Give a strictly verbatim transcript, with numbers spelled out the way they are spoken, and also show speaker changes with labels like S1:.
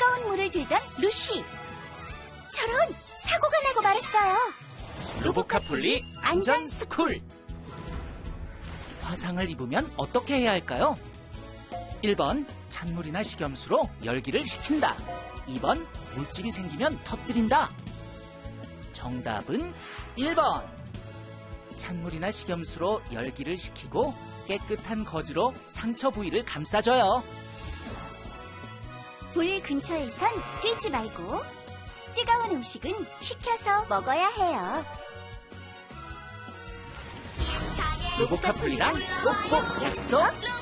S1: 뜨거운 물을 들던 루시. 저런, 사고가 나고 말았어요.
S2: 로보카폴리 안전스쿨. 화상을 입으면 어떻게 해야 할까요? 일 번 찬물이나 식염수로 열기를 식힌다. 이 번 물집이 생기면 터뜨린다. 정답은 일 번. 찬물이나 식염수로 열기를 식히고 깨끗한 거즈로 상처 부위를 감싸줘요.
S1: 불 근처에선 뛰지 말고 뜨거운 음식은 식혀서 먹어야 해요.
S2: 로보카폴리랑 꼭꼭 약속!